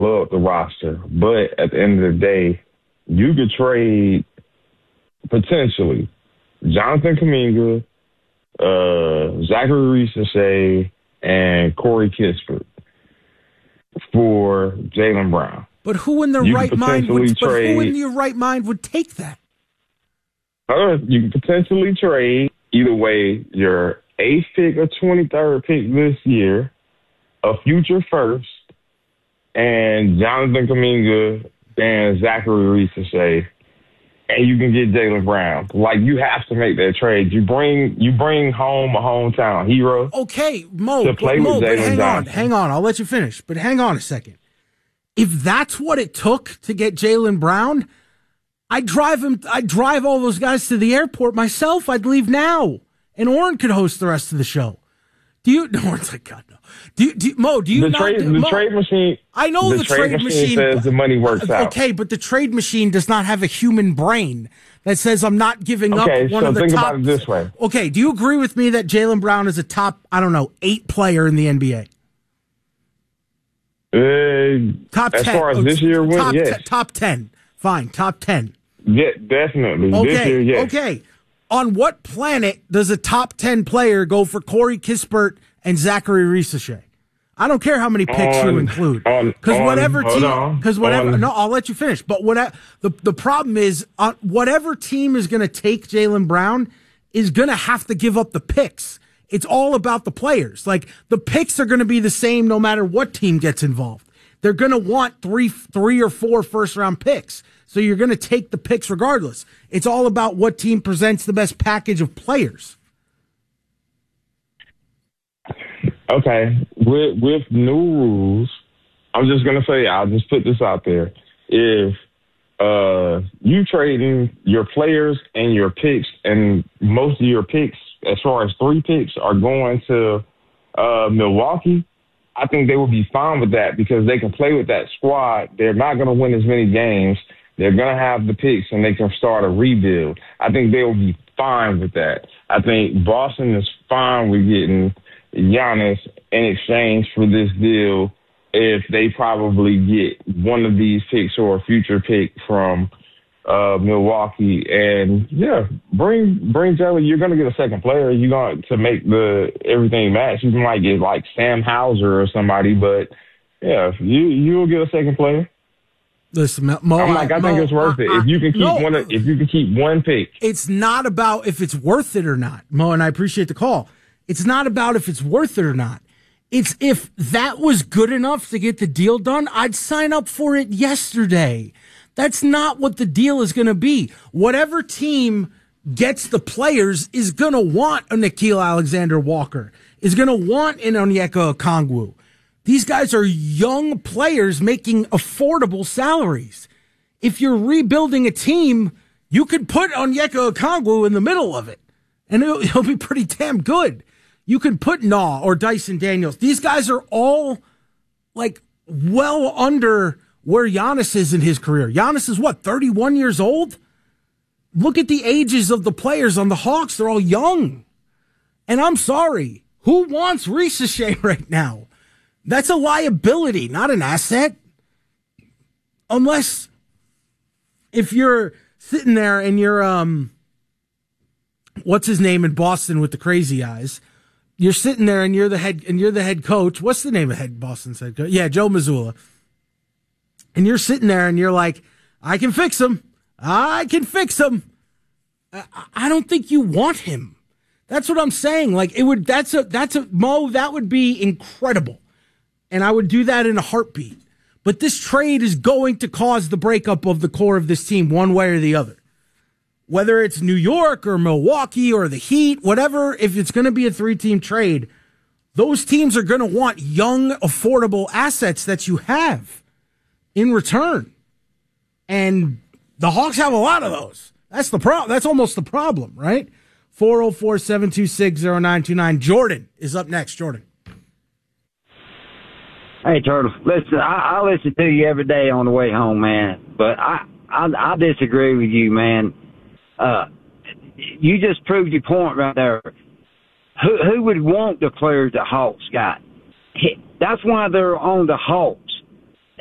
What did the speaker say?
love the roster. But at the end of the day, you could trade potentially Jonathan Kuminga, Zachary Reese and Corey Kispert for Jaylen Brown. But who in their right mind would take that? You can potentially trade either way your 8th pick or 23rd pick this year, a future first, and Jonathan Kuminga and Zachary Reese, and you can get Jaylen Brown. Like, you have to make that trade. You bring home a hometown hero. Okay, Mo, to play with Jaylen Brown. Hang on. I'll let you finish, but hang on a second. If that's what it took to get Jaylen Brown, I'd drive all those guys to the airport myself. I'd leave now, and Oren could host the rest of the show. Oren's like, God, no. Mo, do you not? The trade machine. I know the trade machine says the money works out. Okay, but the trade machine does not have a human brain that says I'm not giving up one of the top. Okay, so think about it this way. Okay, do you agree with me that Jaylen Brown is a top, 8 player in the NBA? Top 10. As far as this year went, yes. Top 10. Fine, top 10. Yeah, definitely. Okay, this year, yes. Okay. On what planet does a top 10 player go for Corey Kispert and Zachary Reese? I don't care how many picks you include. Because I'll let you finish. But the problem is, whatever team is going to take Jaylen Brown is going to have to give up the picks. It's all about the players. Like, the picks are going to be the same no matter what team gets involved. They're going to want three or four first-round picks. So you're going to take the picks regardless. It's all about what team presents the best package of players. Okay. With new rules, I'm just going to say, I'll just put this out there. If you trading your players and your picks, and most of your picks, as far as 3 picks, are going to Milwaukee, I think they will be fine with that because they can play with that squad. They're not going to win as many games. They're going to have the picks, and they can start a rebuild. I think they will be fine with that. I think Boston is fine with getting Giannis in exchange for this deal if they probably get one of these picks or a future pick from Milwaukee. And, yeah, bring Jelly. You're going to get a second player. You're going to make everything match. You might get, like, Sam Hauser or somebody, but, yeah, you'll get a second player. Listen, Mo, I think it's worth it. If you can keep one pick. It's not about if it's worth it or not, Mo, and I appreciate the call. It's not about if it's worth it or not. It's if that was good enough to get the deal done, I'd sign up for it yesterday. That's not what the deal is going to be. Whatever team gets the players is going to want a Nickeil Alexander-Walker, is going to want an Onyeka Okongwu. These guys are young players making affordable salaries. If you're rebuilding a team, you could put Onyeka Okongwu in the middle of it, and he'll be pretty damn good. You can put Naw or Dyson Daniels. These guys are all, like, well under where Giannis is in his career. Giannis is, 31 years old? Look at the ages of the players on the Hawks. They're all young. And I'm sorry, who wants Risacher right now? That's a liability, not an asset. Unless if you're sitting there and you're, what's his name in Boston with the crazy eyes? You're sitting there and you're the head coach. What's the name of Boston's head coach? Yeah, Joe Mazzulla. And you're sitting there and you're like, I can fix him. I can fix him. I don't think you want him. That's what I'm saying. Like, Mo, that would be incredible. And I would do that in a heartbeat. But this trade is going to cause the breakup of the core of this team one way or the other. Whether it's New York or Milwaukee or the Heat, whatever, if it's going to be a 3-team trade, those teams are going to want young, affordable assets that you have in return. And the Hawks have a lot of those. That's the problem. That's almost the problem, right? 404-726-0929. Jordan is up next. Jordan. Hey, Turtle. Listen, I listen to you every day on the way home, man. But I disagree with you, man. You just proved your point right there. Who would want the players the Hawks got? That's why they're on the Hawks.